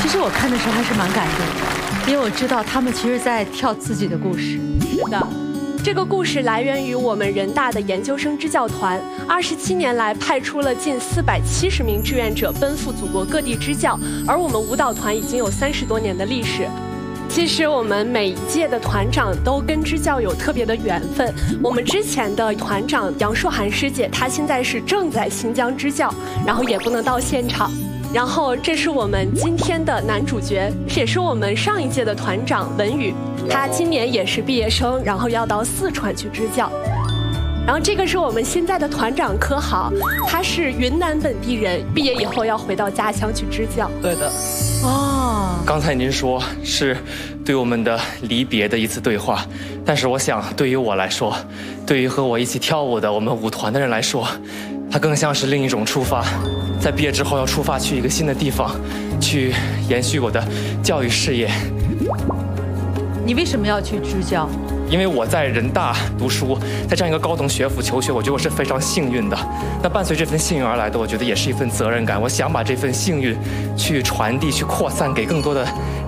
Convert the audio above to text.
实我看的时候还是蛮感动的，因为我知道他们其实在跳自己的故事。 是的。这个故事来源于我们人大的研究生支教团，27年来派出了近470名志愿者奔赴祖国各地支教，而我们舞蹈团已经有30多年的历史。其实我们每一届的团长都跟支教有特别的缘分。我们之前的团长杨硕涵师姐，她现在是正在新疆支教，然后也不能到现场。然后这是我们今天的男主角，也是我们上一届的团长文宇，他今年也是毕业生，然后要到四川去支教。然后这个是我们现在的团长柯豪，他是云南本地人，毕业以后要回到家乡去支教。 对的。 哦， 刚才您说是对我们的离别的一次对话，但是我想对于我来说，对于和我一起跳舞的我们舞团的人来说，它更像是另一种出发。在毕业之后要出发去一个新的地方，去延续我的教育事业。 你为什么要去支教？ 因为我在人大读书，在这样一个高等学府求学，我觉得我是非常幸运的。那伴随这份幸运而来的，我觉得也是一份责任感。我想把这份幸运去传递、去扩散给更多的